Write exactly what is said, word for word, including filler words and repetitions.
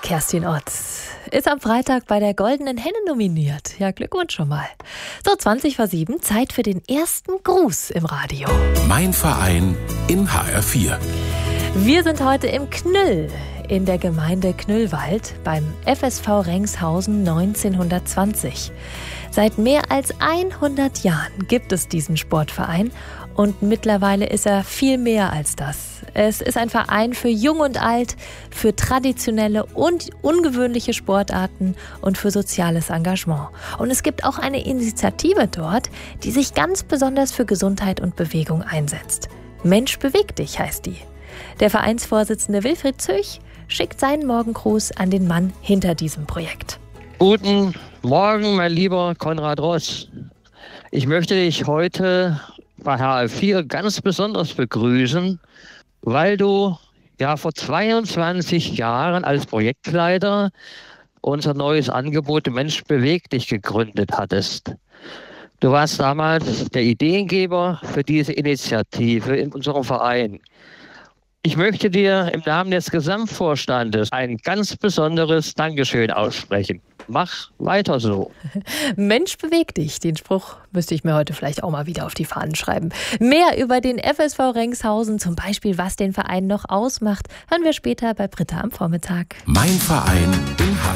Kerstin Ott ist am Freitag bei der Goldenen Henne nominiert. Ja, Glückwunsch schon mal. So, zwanzig vor sieben, Zeit für den ersten Gruß im Radio. Mein Verein in H R vier. Wir sind heute im Knüll in der Gemeinde Knüllwald beim F S V Rengshausen neunzehnhundertzwanzig. Seit mehr als hundert Jahren gibt es diesen Sportverein und mittlerweile ist er viel mehr als das. Es ist ein Verein für Jung und Alt, für traditionelle und ungewöhnliche Sportarten und für soziales Engagement. Und es gibt auch eine Initiative dort, die sich ganz besonders für Gesundheit und Bewegung einsetzt. Mensch beweg dich heißt die. Der Vereinsvorsitzende Wilfried Zöch schickt seinen Morgengruß an den Mann hinter diesem Projekt. Guten Morgen, mein lieber Konrad Ross. Ich möchte dich heute bei H R vier ganz besonders begrüßen, weil du ja vor zweiundzwanzig Jahren als Projektleiter unser neues Angebot Mensch beweg dich gegründet hattest. Du warst damals der Ideengeber für diese Initiative in unserem Verein. Ich möchte dir im Namen des Gesamtvorstandes ein ganz besonderes Dankeschön aussprechen. Mach weiter so. Mensch beweg dich. Den Spruch müsste ich mir heute vielleicht auch mal wieder auf die Fahnen schreiben. Mehr über den F S V Rengshausen, zum Beispiel was den Verein noch ausmacht, hören wir später bei Britta am Vormittag. Mein Verein in H R vier.